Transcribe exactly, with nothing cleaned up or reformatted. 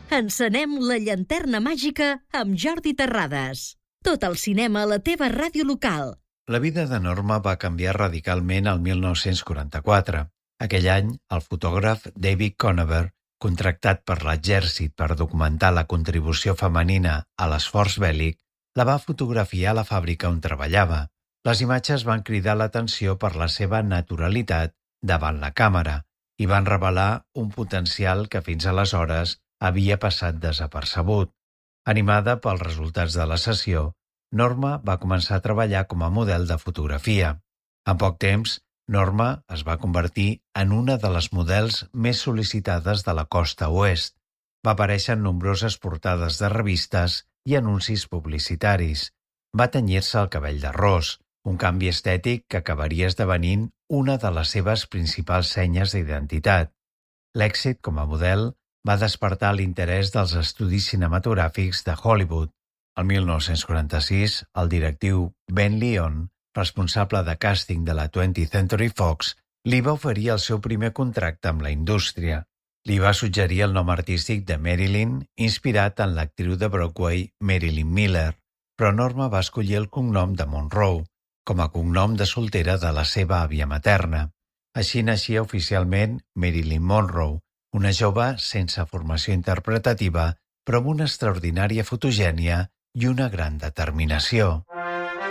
Encenem la llanterna màgica amb Jordi Terrades. Tot el cinema a la teva ràdio local. La vida de Norma va canviar radicalment el mil nou-cents quaranta-quatre. Aquell any, el fotògraf David Conover, contractat per l'exèrcit per documentar la contribució femenina a l'esforç bèl·lic, la va fotografiar a la fàbrica on treballava. Les imatges van cridar l'atenció per la seva naturalitat davant la càmera i van revelar un potencial que fins aleshores havia passat desapercebut. Animada pels resultats de la sessió, Norma va començar a treballar com a model de fotografia. En poc temps, Norma es va convertir en una de les models més sol·licitades de la costa oest. Va aparèixer en nombroses portades de revistes i anuncis publicitaris. Va tenyir-se el cabell de ros, un canvi estètic que acabaria esdevenint una de les seves principals senyes d'identitat. L'èxit com a model va despertar l'interès dels estudis cinematogràfics de Hollywood. El mil nou-cents quaranta-sis, el directiu Ben Leon, responsable de càsting de la twentieth Century Fox, li va oferir el seu primer contracte amb la indústria. Li va suggerir el nom artístic de Marilyn, inspirat en l'actriu de Broadway Marilyn Miller, però Norma va escollir el cognom de Monroe, com a cognom de soltera de la seva àvia materna. Així naixia oficialment Marilyn Monroe, una jove sense formació interpretativa, però amb una extraordinària fotogènia i una gran determinació.